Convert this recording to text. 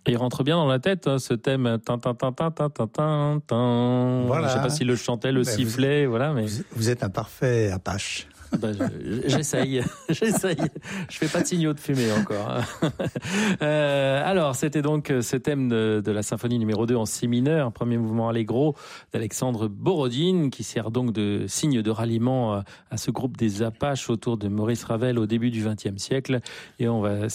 Il rentre bien dans la tête, ce thème. Tin, tin, tin, tin, tin, tin, tin, tin. Voilà. Je sais pas s'il le chantait, le sifflet, voilà. Mais vous êtes un parfait Apache. J'essaye. Je fais pas de signaux de fumée encore. Alors, c'était donc ce thème de la symphonie numéro 2 en si mineur, premier mouvement allegro d'Alexandre Borodine, qui sert donc de signe de ralliement à ce groupe des Apaches autour de Maurice Ravel au début du XXe siècle. Et on va